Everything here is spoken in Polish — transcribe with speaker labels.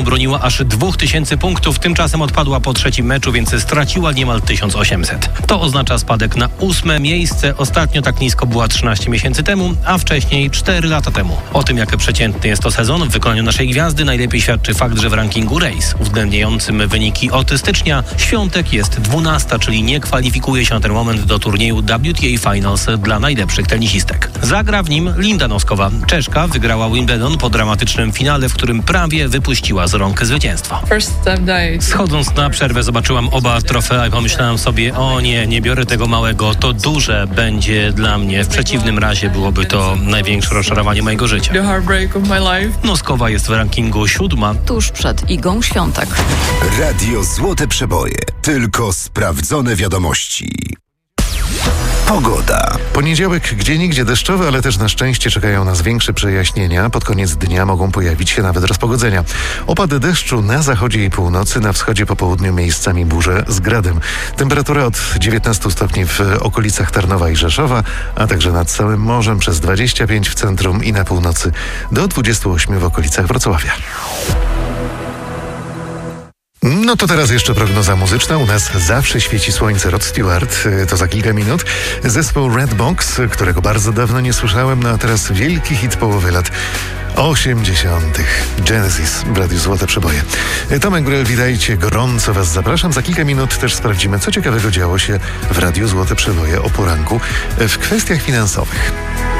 Speaker 1: sezonu broniła aż 2000 punktów, tymczasem odpadła po trzecim meczu, więc straciła niemal 1800. To oznacza spadek na 8. miejsce. Ostatnio tak nisko była 13 miesięcy temu, a wcześniej 4 lata temu. O tym, jak przeciętny jest to sezon w wykonaniu naszej gwiazdy, najlepiej świadczy fakt, że w rankingu Race, uwzględniającym wyniki od stycznia, Świątek jest 12, czyli nie kwalifikuje się na ten moment do turnieju WTA Finals dla najlepszych tenisistek. Zagra w nim Linda Noskowa. Czeszka wygrała Wimbledon po dramatycznym finale, w którym prawie wypuściła z rąk zwycięstwo. Schodząc na przerwę, zobaczyłam oba trofea i pomyślałam sobie, o nie biorę tego małego, to duże będzie dla mnie. W przeciwnym razie byłoby to największe rozczarowanie mojego życia. Noskowa jest w rankingu 7.
Speaker 2: Tuż przed Igą Świątek.
Speaker 3: Radio Złote Przeboje. Tylko sprawdzone wiadomości. Pogoda.
Speaker 4: Poniedziałek gdzieniegdzie deszczowy, ale też na szczęście czekają nas większe przejaśnienia. Pod koniec dnia mogą pojawić się nawet rozpogodzenia. Opady deszczu na zachodzie i północy, na wschodzie po południu miejscami burze z gradem. Temperatura od 19 stopni w okolicach Tarnowa i Rzeszowa, a także nad całym morzem, przez 25 w centrum i na północy, do 28 w okolicach Wrocławia. No to teraz jeszcze prognoza muzyczna. U nas zawsze świeci słońce. Rod Stewart, to za kilka minut. Zespół Redbox, którego bardzo dawno nie słyszałem, no a teraz wielki hit połowy lat 80. Genesis w Radiu Złote Przeboje. Tomek Grel, witajcie, gorąco was zapraszam. Za kilka minut też sprawdzimy, co ciekawego działo się w Radiu Złote Przeboje o poranku w kwestiach finansowych.